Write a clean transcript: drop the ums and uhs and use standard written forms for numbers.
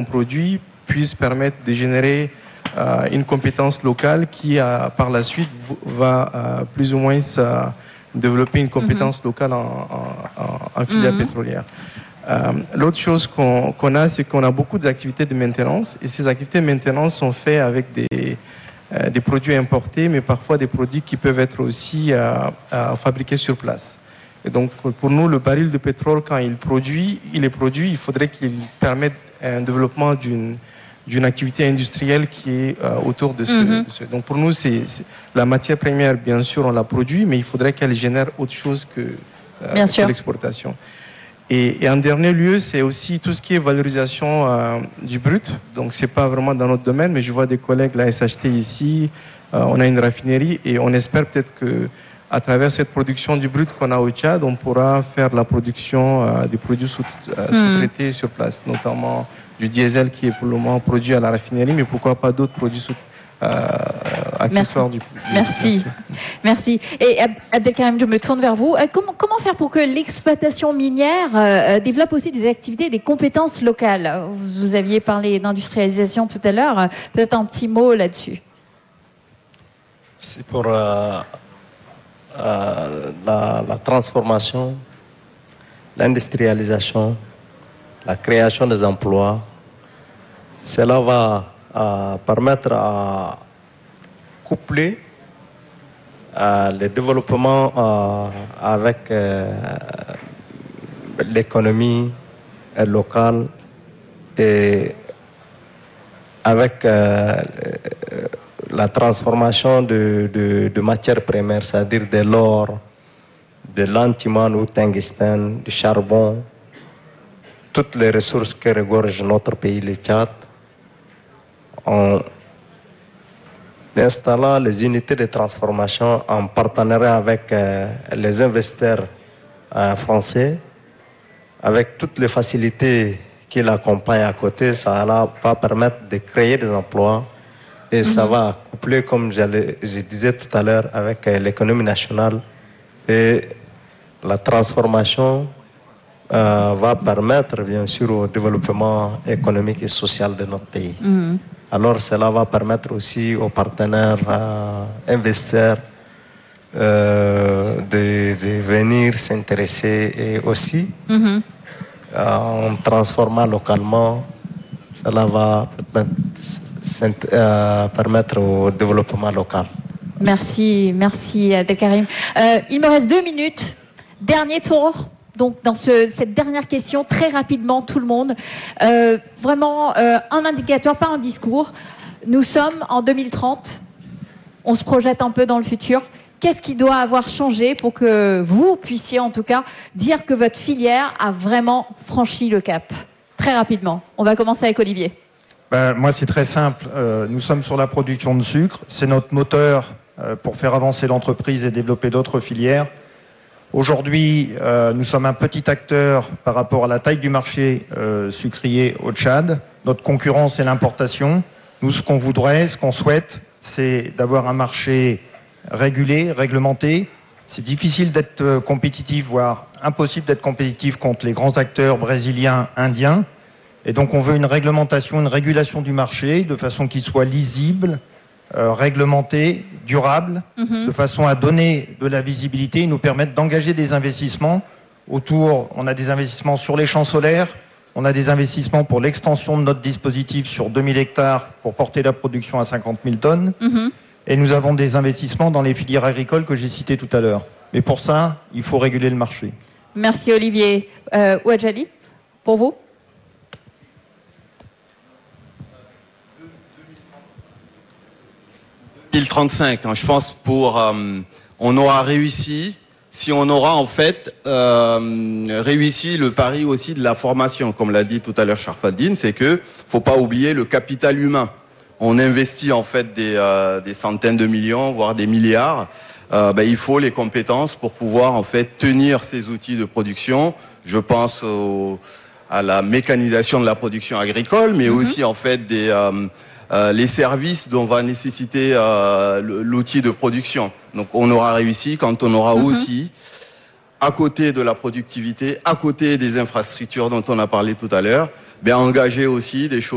produit puisse permettre de générer une compétence locale qui, par la suite, va plus ou moins développer une compétence locale en filière pétrolière. L'autre chose qu'on a, c'est qu'on a beaucoup d'activités de maintenance, et ces activités de maintenance sont faites avec des produits importés, mais parfois des produits qui peuvent être aussi fabriqués sur place. Et donc, pour nous, le baril de pétrole, quand il est produit, il faudrait qu'il permette un développement d'une activité industrielle qui est autour de ce. Donc, pour nous, c'est la matière première, bien sûr, on la produit, mais il faudrait qu'elle génère autre chose que l'exportation. Et en dernier lieu, c'est aussi tout ce qui est valorisation du brut. Donc, c'est pas vraiment dans notre domaine, mais je vois des collègues, la SHT ici, on a une raffinerie, et on espère peut-être que à travers cette production du brut qu'on a au Tchad, on pourra faire la production des produits sous-traités sur place, notamment du diesel qui est pour le moment produit à la raffinerie, mais pourquoi pas d'autres produits accessoires du pays. Merci. Et Abdelkarim, je me tourne vers vous. Comment faire pour que l'exploitation minière développe aussi des activités et des compétences locales? Vous aviez parlé d'industrialisation tout à l'heure. Peut-être un petit mot là-dessus. C'est pour la transformation, l'industrialisation, la création des emplois. Cela va permettre à coupler le développement avec l'économie locale et avec la transformation de matières premières, c'est-à-dire de l'or, de l'antimone ou tungstène, du charbon, toutes les ressources que regorge notre pays, le Tchad, en installant les unités de transformation en partenariat avec les investisseurs français, avec toutes les facilités qui l'accompagnent à côté, ça va permettre de créer des emplois et ça va coupler, comme je disais tout à l'heure, avec l'économie nationale, et la transformation va permettre bien sûr au développement économique et social de notre pays. Alors cela va permettre aussi aux partenaires investisseurs de venir s'intéresser, et aussi en transformant localement, cela va permettre au développement local. Merci Abdelkarim. Il me reste 2 minutes. Dernier tour. Donc, dans cette dernière question, très rapidement, tout le monde, vraiment un indicateur, pas un discours. Nous sommes en 2030, on se projette un peu dans le futur. Qu'est-ce qui doit avoir changé pour que vous puissiez, en tout cas, dire que votre filière a vraiment franchi le cap? Très rapidement. On va commencer avec Olivier. Moi, c'est très simple. Nous sommes sur la production de sucre. C'est notre moteur pour faire avancer l'entreprise et développer d'autres filières. Aujourd'hui, nous sommes un petit acteur par rapport à la taille du marché sucrier au Tchad. Notre concurrence, c'est l'importation. Nous, ce qu'on voudrait, ce qu'on souhaite, c'est d'avoir un marché régulé, réglementé. C'est difficile d'être compétitif, voire impossible d'être compétitif contre les grands acteurs brésiliens, indiens. Et donc, on veut une réglementation, une régulation du marché de façon qu'il soit lisible, réglementé, durable, de façon à donner de la visibilité et nous permettre d'engager des investissements autour. On a des investissements sur les champs solaires, on a des investissements pour l'extension de notre dispositif sur 2000 hectares pour porter la production à 50 000 tonnes. Et nous avons des investissements dans les filières agricoles que j'ai citées tout à l'heure. Mais pour ça, il faut réguler le marché. Merci Olivier. Ouadjali, pour vous? « 2035, je pense on aura réussi si on aura en fait réussi le pari aussi de la formation, comme l'a dit tout à l'heure Sharfaldine, c'est que faut pas oublier le capital humain. On investit en fait des centaines de millions, voire des milliards. Il faut les compétences pour pouvoir en fait tenir ces outils de production. Je pense à la mécanisation de la production agricole, mais aussi en fait les services dont va nécessiter l'outil de production. Donc on aura réussi quand on aura aussi, à côté de la productivité, à côté des infrastructures dont on a parlé tout à l'heure, engagé aussi des choses